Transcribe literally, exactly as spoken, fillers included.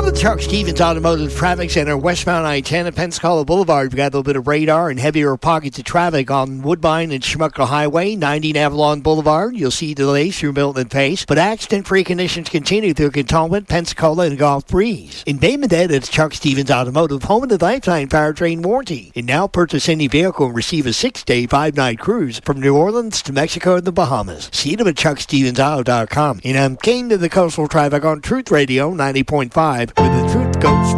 with Chuck Stevens Automotive Traffic Center, westbound I ten at Pensacola Boulevard. We've got a little bit of radar and heavier pockets of traffic on Woodbine and Schmucker Highway, ninety and Avalon Boulevard. You'll see delays through Milton and Pace, but accident-free conditions continue through Cantonment, Pensacola, and Gulf Breeze. In Bay Minette, it's Chuck Stevens Automotive, home of the lifetime powertrain warranty. And now purchase any vehicle and receive a six-day, five-night cruise from New Orleans to Mexico and the Bahamas. See them at chuck stevens auto dot com. And I'm Kane to the coastal traffic on Truth Radio ninety point five, where the truth goes